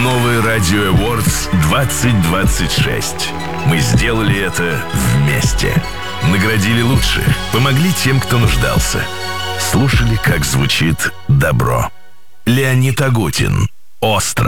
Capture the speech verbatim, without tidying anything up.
Новый Radio Awards двадцать двадцать шесть. Мы сделали это вместе. Наградили лучших, помогли тем, кто нуждался. Слушали, как звучит добро. Леонид Агутин. «Остров».